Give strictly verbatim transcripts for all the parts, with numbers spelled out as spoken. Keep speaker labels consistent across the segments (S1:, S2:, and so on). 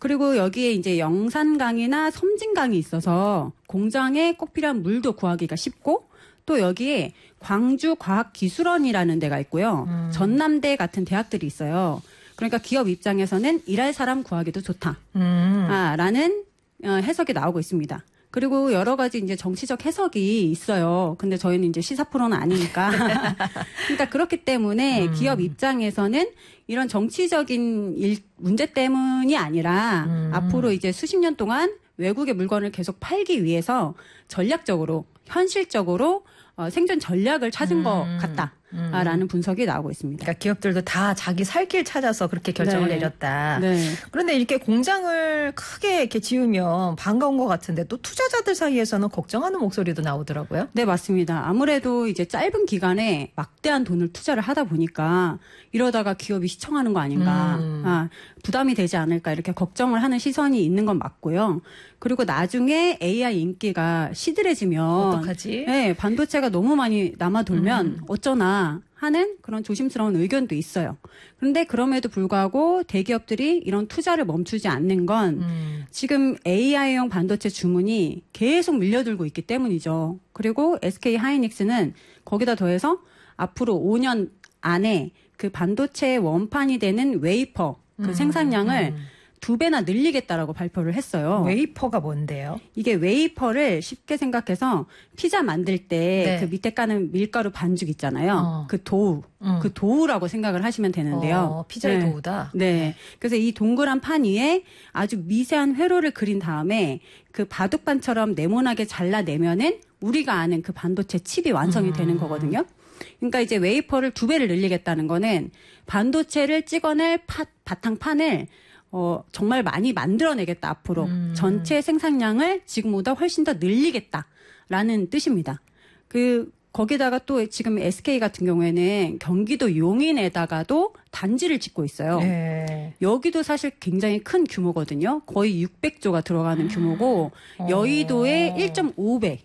S1: 그리고 여기에 이제 영산강이나 섬진강이 있어서 공장에 꼭 필요한 물도 구하기가 쉽고 또 여기에 광주과학기술원이라는 데가 있고요. 음. 전남대 같은 대학들이 있어요. 그러니까 기업 입장에서는 일할 사람 구하기도 좋다. 음. 아, 라는 해석이 나오고 있습니다. 그리고 여러 가지 이제 정치적 해석이 있어요. 근데 저희는 이제 시사 프로는 아니니까. 그러니까 그렇기 때문에 음. 기업 입장에서는 이런 정치적인 일, 문제 때문이 아니라 음. 앞으로 이제 수십 년 동안 외국의 물건을 계속 팔기 위해서 전략적으로, 현실적으로 어, 생존 전략을 찾은 음. 것 같다라는 음. 분석이 나오고 있습니다.
S2: 그러니까 기업들도 다 자기 살 길 찾아서 그렇게 결정을 네. 내렸다. 네. 그런데 이렇게 공장을 크게 이렇게 지으면 반가운 것 같은데 또 투자자들 사이에서는 걱정하는 목소리도 나오더라고요.
S1: 네, 맞습니다. 아무래도 이제 짧은 기간에 막대한 돈을 투자를 하다 보니까 이러다가 기업이 시청하는 거 아닌가, 음. 아, 부담이 되지 않을까 이렇게 걱정을 하는 시선이 있는 건 맞고요. 그리고 나중에 에이아이 인기가 시들해지면
S2: 어떡하지?
S1: 네, 반도체가 너무 많이 남아돌면 음. 어쩌나 하는 그런 조심스러운 의견도 있어요. 그런데 그럼에도 불구하고 대기업들이 이런 투자를 멈추지 않는 건 음. 지금 에이아이용 반도체 주문이 계속 밀려들고 있기 때문이죠. 그리고 에스케이하이닉스는 거기다 더해서 앞으로 오 년 안에 그 반도체 원판이 되는 웨이퍼 그 음. 생산량을 음. 두 배나 늘리겠다라고 발표를 했어요.
S2: 웨이퍼가 뭔데요?
S1: 이게 웨이퍼를 쉽게 생각해서 피자 만들 때 그 네. 밑에 까는 밀가루 반죽 있잖아요. 어. 그 도우. 음. 그 도우라고 생각을 하시면 되는데요.
S2: 어, 피자의
S1: 네.
S2: 도우다?
S1: 네.
S2: 네.
S1: 그래서 이 동그란 판 위에 아주 미세한 회로를 그린 다음에 그 바둑판처럼 네모나게 잘라내면은 우리가 아는 그 반도체 칩이 완성이 음. 되는 거거든요. 그러니까 이제 웨이퍼를 두 배를 늘리겠다는 거는 반도체를 찍어낼 파, 바탕판을 어, 정말 많이 만들어내겠다, 앞으로. 음. 전체 생산량을 지금보다 훨씬 더 늘리겠다라는 뜻입니다. 그, 거기다가 또 지금 에스케이 같은 경우에는 경기도 용인에다가도 단지를 짓고 있어요. 네. 여기도 사실 굉장히 큰 규모거든요. 거의 육백조가 들어가는 규모고, 어. 여의도의 일 점 오 배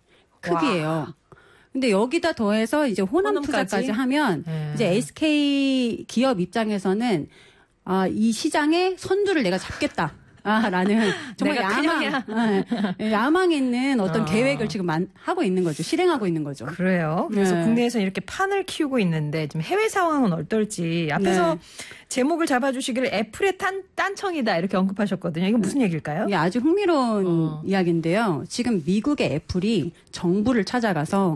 S1: 크기예요. 와. 근데 여기다 더해서 이제 호남 호남까지? 투자까지 하면 네. 이제 에스케이 기업 입장에서는 아, 이 시장의 선두를 내가 잡겠다. 아, 라는 정말 야망, 네, 야망 있는 어떤 어. 계획을 지금 만, 하고 있는 거죠. 실행하고 있는 거죠.
S2: 그래요. 그래서 네. 국내에서 이렇게 판을 키우고 있는데 지금 해외 상황은 어떨지 앞에서 네. 제목을 잡아주시기를 애플의 딴, 딴청이다 이렇게 언급하셨거든요. 이건 무슨 얘기일까요?
S1: 이게 아주 흥미로운 어. 이야기인데요. 지금 미국의 애플이 정부를 찾아가서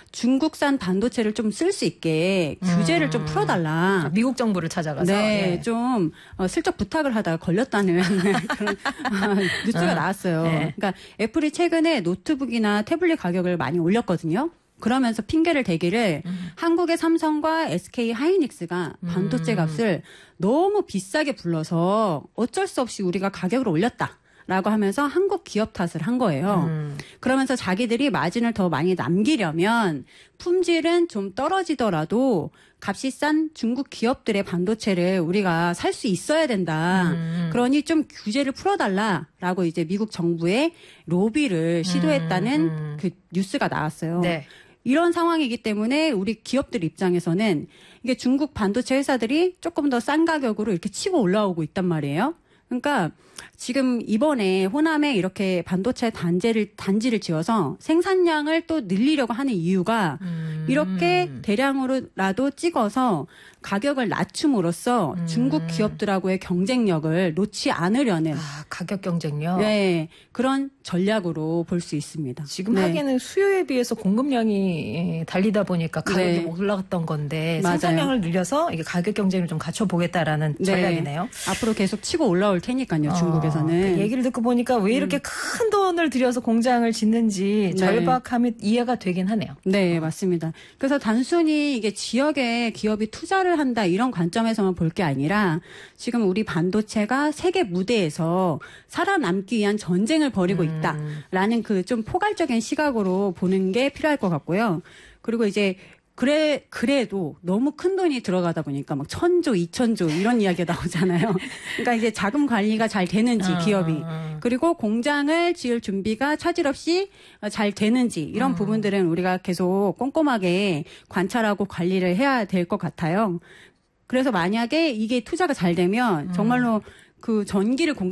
S1: 중국산 반도체를 좀 쓸 수 있게 음. 규제를 좀 풀어달라.
S2: 미국 정부를 찾아가서?
S1: 네, 예. 좀 어, 슬쩍 부탁을 하다가 걸렸다는 그런 어, 뉴스가 어. 나왔어요. 네. 그러니까 애플이 최근에 노트북이나 태블릿 가격을 많이 올렸거든요. 그러면서 핑계를 대기를 음. 한국의 삼성과 에스케이 하이닉스가 반도체 값을 음. 너무 비싸게 불러서 어쩔 수 없이 우리가 가격을 올렸다. 라고 하면서 한국 기업 탓을 한 거예요. 음. 그러면서 자기들이 마진을 더 많이 남기려면 품질은 좀 떨어지더라도 값이 싼 중국 기업들의 반도체를 우리가 살 수 있어야 된다. 음. 그러니 좀 규제를 풀어달라라고 이제 미국 정부에 로비를 시도했다는 음. 그 뉴스가 나왔어요. 네. 이런 상황이기 때문에 우리 기업들 입장에서는 이게 중국 반도체 회사들이 조금 더 싼 가격으로 이렇게 치고 올라오고 있단 말이에요. 그러니까 지금 이번에 호남에 이렇게 반도체 단지를 단지를 지어서 생산량을 또 늘리려고 하는 이유가 음. 이렇게 대량으로라도 찍어서 가격을 낮춤으로써 음. 중국 기업들하고의 경쟁력을 놓지 않으려는
S2: 아, 가격 경쟁력.
S1: 네, 그런 전략으로 볼 수 있습니다.
S2: 지금
S1: 네.
S2: 하기에는 수요에 비해서 공급량이 달리다 보니까 가격이 네. 올라갔던 건데 맞아요. 생산량을 늘려서 이게 가격 경쟁을 좀 갖춰보겠다라는 네. 전략이네요.
S1: 앞으로 계속 치고 올라올 테니까요. 어, 중국에서는.
S2: 그 얘기를 듣고 보니까 왜 이렇게 음. 큰 돈을 들여서 공장을 짓는지 네. 절박함이 이해가 되긴 하네요.
S1: 네, 맞습니다. 그래서 단순히 이게 지역에 기업이 투자를 한다 이런 관점에서만 볼 게 아니라 지금 우리 반도체가 세계 무대에서 살아남기 위한 전쟁을 벌이고 음. 있다라는 그 좀 포괄적인 시각으로 보는 게 필요할 것 같고요. 그리고 이제 그래, 그래도 너무 큰 돈이 들어가다 보니까 막 천조, 이천조 이런 이야기가 나오잖아요. 그러니까 이제 자금 관리가 잘 되는지 기업이. 그리고 공장을 지을 준비가 차질 없이 잘 되는지 이런 음. 부분들은 우리가 계속 꼼꼼하게 관찰하고 관리를 해야 될 것 같아요. 그래서 만약에 이게 투자가 잘 되면 정말로 그 전기를 공